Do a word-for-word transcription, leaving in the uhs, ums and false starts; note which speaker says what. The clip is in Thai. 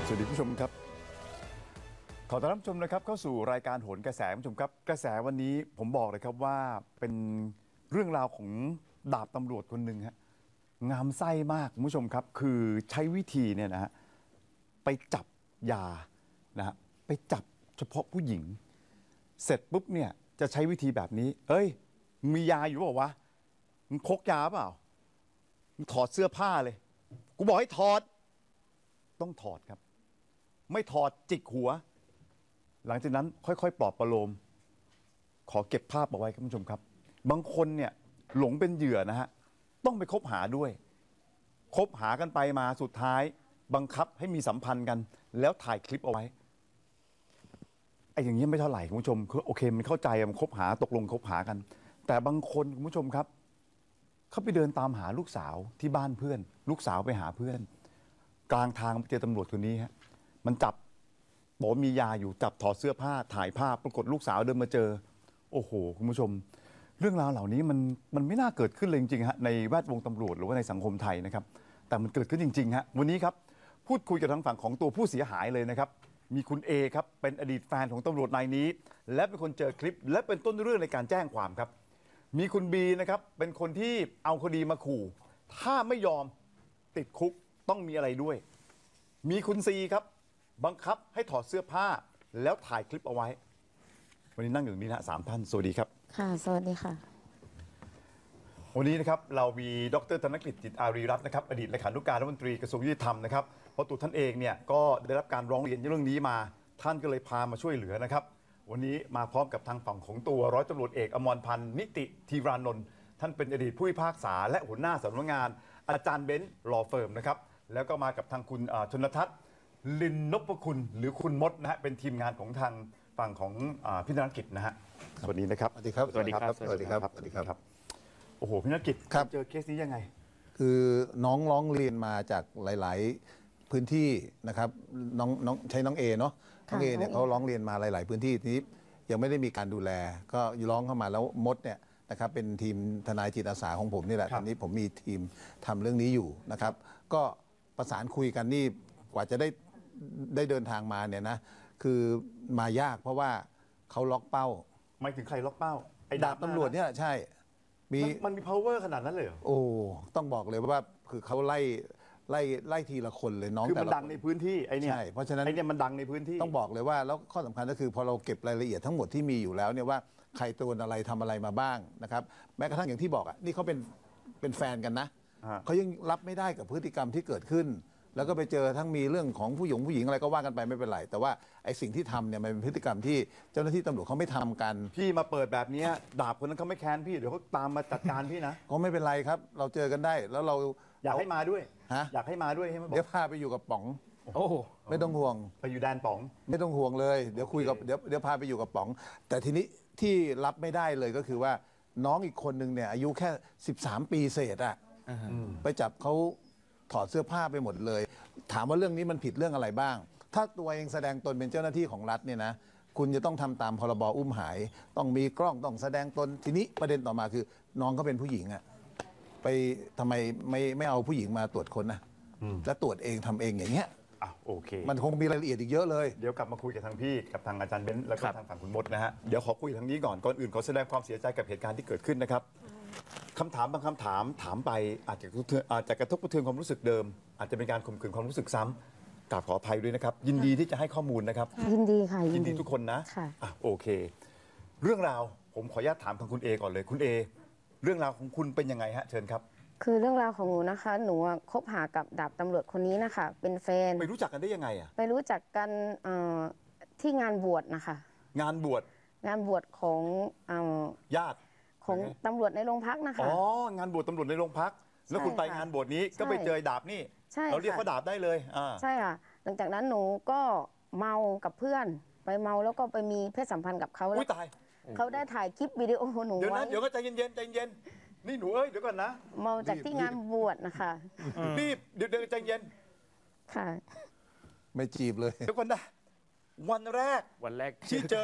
Speaker 1: สวัสดีผู้ชมครับขอต้อนรับชมนะครับเข้าสู่รายการโหนกระแสผู้ชมครับกระแสวันนี้ผมบอกเลยครับว่าเป็นเรื่องราวของดาบตำรวจคนหนึ่งฮะงามไส้มากคุณผู้ชมครับคือใช้วิธีเนี่ยนะฮะไปจับยานะฮะไปจับเฉพาะผู้หญิงเสร็จปุ๊บเนี่ยจะใช้วิธีแบบนี้เอ้ยมียาอยู่เปล่าวะมึงพกยาเปล่ามึงถอดเสื้อผ้าเลยกูบอกให้ถอดต้องถอดครับไม่ถอดจิกหัวหลังจากนั้นค่อยๆปลอบประโลมขอเก็บภาพเอาไว้คุณผู้ชมครับบางคนเนี่ยหลงเป็นเหยื่อนะฮะต้องไปคบหาด้วยคบหากันไปมาสุดท้ายบังคับให้มีสัมพันธ์กันแล้วถ่ายคลิปเอาไว้ไอ้อย่างนี้ไม่เท่าไหร่คุณผู้ชมคือโอเคมันเข้าใจมันคบหาตกลงคบหากันแต่บางคนคุณผู้ชมครับเขาไปเดินตามหาลูกสาวที่บ้านเพื่อนลูกสาวไปหาเพื่อนกลางทางเจอตำรวจคนนี้ฮะมันจับบอกมียาอยู่จับถอดเสื้อผ้าถ่ายภาพปรากฏลูกสาวเดินมาเจอโอ้โหคุณผู้ชมเรื่องราวเหล่านี้มันมันไม่น่าเกิดขึ้นเลยจริงๆฮะในแวดวงตำรวจหรือว่าในสังคมไทยนะครับแต่มันเกิดขึ้นจริงๆฮะวันนี้ครับพูดคุยกับทางฝั่งของตัวผู้เสียหายเลยนะครับมีคุณเอครับเป็นอดีตแฟนของตำรวจนายนี้และเป็นคนเจอคลิปและเป็นต้นเรื่องในการแจ้งความครับมีคุณบีนะครับเป็นคนที่เอาคดีมาขู่ถ้าไม่ยอมติดคุกต้องมีอะไรด้วยมีคุณซีครับบังคับให้ถอดเสื้อผ้าแล้วถ่ายคลิปเอาไว้วันนี้นั่งอยู่ตรงนี้นะสามท่านสวัสดีครับ
Speaker 2: ค่ะสวัสดีค่ะ
Speaker 1: วันนี้นะครับเรามีดร.ธนกฤษจิตอารีรัตน์นะครับอดีตเลขานุการรัฐมนตรีกระทรวงยุติธรรมนะครับเพราะตัวท่านเองเนี่ยก็ได้รับการร้องเรียนเรื่องนี้มาท่านก็เลยพามาช่วยเหลือนะครับวันนี้มาพร้อมกับทางฝั่งของตัวร้อยตำรวจเอกอมรพันธ์นิติธีรานนท์ท่านเป็นอดีตผู้พิพากษาและหัวหน้าสำนักงานอาจารย์เบนซ์ลอเฟิร์มนะครับแล้วก็มากับทางคุณชนทัศน์ลินนพคุณหรือคุณมดนะฮะเป็นทีมงานของทางฝั่งของพี่ธนกิจนะฮะสวัสดีนะครับ
Speaker 3: สวัสดีครับ
Speaker 1: สวัสดีครับ
Speaker 3: สวัสดีครับสวัสดีครับ
Speaker 1: โอ้โหพี่ธนกิจเจอเคสนี้ยังไง
Speaker 3: คือน้องร้องเรียนมาจากหลายๆพื้นที่นะครับน้องน้องใช้น้องเอเนาะน้องเอเนี่ยเขาร้องเรียนมาหลายๆพื้นที่ทีนี้ยังไม่ได้มีการดูแลก็ร้องเข้ามาแล้วมดเนี่ยนะครับเป็นทีมทนายจิตอาสาของผมนี่แหละตอนนี้ผมมีทีมทำเรื่องนี้อยู่นะครับก็ประสานคุยกันนี่กว่าจะได้ได้เดินทางมาเนี่ยนะคือมายากเพราะว่าเขาล็อกเป้า
Speaker 1: ไม่ถึงใครล็อกเป้า
Speaker 3: ไอ้ดาบตำรวจเนี่ยใช่
Speaker 1: มีมันมี power ขนาดนั้นเลยเหรอ
Speaker 3: โอ้ต้องบอกเลยว่าคือเขาไล่ไล่ไล่ทีละคนเลยน้อง
Speaker 1: คือมันดังในพื้นที่ไอ้นี่
Speaker 3: ใช่เพราะฉะนั้น
Speaker 1: ไอ้นี่มันดังในพื้นที่
Speaker 3: ต้องบอกเลยว่าแล้วข้อสำคัญก็คือพอเราเก็บรายละเอียดทั้งหมดที่มีอยู่แล้วเนี่ยว่าใครตัวอะไรทำอะไรมาบ้างนะครับแม้กระทั่งอย่างที่บอกอ่ะนี่เขาเป็นเป็นแฟนกันนะเขายังรับไม่ได้กับพฤติกรรมที่เกิดขึ้นแล้วก็ไปเจอทั้งมีเรื่องของผู้หญิงผู้หญิงอะไรก็ว่ากันไปไม่เป็นไรแต่ว่าไอ้สิ่งที่ทำเนี่ยมันเป็นพฤติกรรมที่เจ้าหน้าที่ตำรวจเขาไม่ทำกัน
Speaker 1: พี่มาเปิดแบบนี้ดาบคนนั้นเขาไม่แค้นพี่เดี๋ยวเขาตามมาจัดการพี่นะ
Speaker 3: ก็ไม่เป็นไรครับเราเจอกันได้แล้วเรา
Speaker 1: อยากให้มาด้วย
Speaker 3: ฮะ
Speaker 1: อยากให้มาด้วยใช่ไหม
Speaker 3: เดี๋ยวพาไปอยู่กับป๋อง
Speaker 1: โอ้
Speaker 3: ไม่ต้องห่วง
Speaker 1: ไปอยู่แดนป๋อง
Speaker 3: ไม่ต้องห่วงเลยเดี๋ยวคุยกับเดี๋ยวเดี๋ยวพาไปอยู่กับป๋องแต่ทีนี้ที่รับไม่ได้เลยก็คือว่าน้องอีกคนนึงเนี่ยอายุแค่สิบสามปีเศษอ่ะไปจับเขาถอดเสื้อผ้าไปหมดเลยถามว่าเรื่องนี้มันผิดเรื่องอะไรบ้างถ้าตัวเองแสดงตนเป็นเจ้าหน้าที่ของรัฐเนี่ยนะคุณจะต้องทำตามพรบอุ้มหายต้องมีกล้องต้องแสดงตนทีนี้ประเด็นต่อมาคือน้องก็เป็นผู้หญิงอะไปทำไมไม่ไม่เอาผู้หญิงมาตรวจค้นนะแล้วตรวจเองทำเองอย่างเงี้ย
Speaker 1: อ่ะโอเค
Speaker 3: มันคงมีรายละเอียดอีกเยอะเลย
Speaker 1: เดี๋ยวกลับมาคุยกับทางพี่กับทางอาจารย์เบนซ์แล้วก็ทางฝั่งคุณมดนะฮะเดี๋ยวขอคุยทางนี้ก่อนก่อนอื่นขอแสดงความเสียใจกับเหตุการณ์ที่เกิดขึ้นนะครับคำถามบางคำถามถามไปอาจจะอาจจะกระทบกระเทือนความรู้สึกเดิมอาจจะเป็นการข่มขืนความรู้สึกซ้ำกราบขออภัยด้วยนะครับยินดีที่จะให้ข้อมูลนะครับ
Speaker 2: ยินดีค่ะ
Speaker 1: ยินดีทุกคนนะ
Speaker 2: ค่ะ
Speaker 1: อ่ะโอเคเรื่องราวผมขออนุญาตถามทางคุณเอก่อนเลยคุณเอเรื่องราวของคุณเป็นยังไงฮะเชิญครับ
Speaker 2: คือเรื่องราวของหนูนะคะหนูคบหากับดาบตำรวจคนนี้นะคะเป็นแฟน
Speaker 1: ไปรู้จักกันได้ยังไงอ่ะ
Speaker 2: ไปรู้จักกันที่งานบวชนะคะ
Speaker 1: งานบวช
Speaker 2: งานบวชของ
Speaker 1: ญาติ
Speaker 2: ของตำรวจในโรงพักนะคะ
Speaker 1: อ๋องานบวชตำรวจในโรงพักแล้วคุณไปงานบวชนี้ก็ไปเจอดาบนี่เราเรียกว่าดาบได้เลย
Speaker 2: ใช่ค่ะหลังจากนั้นหนูก็เมากับเพื่อนไปเมาแล้วก็ไปมีเพศสัมพันธ์กับเขาแล้วเขาได้ถ่ายคลิปวิดีโอหนู
Speaker 1: เดี๋ยวนะเดี๋ยวก็ใจเย็นๆใจเย็นนี่หนูเอ้ยเดี๋ยวก่อนนะ
Speaker 2: เมาจากที่งานบวชนะคะ
Speaker 1: รีบเดี๋ยวเดี๋ยวใจเย็น
Speaker 2: ค่ะ
Speaker 3: ไม่จีบเลย
Speaker 1: เดี๋ยวก่อนนะวันแรก
Speaker 4: วันแรก
Speaker 1: ที่เจอ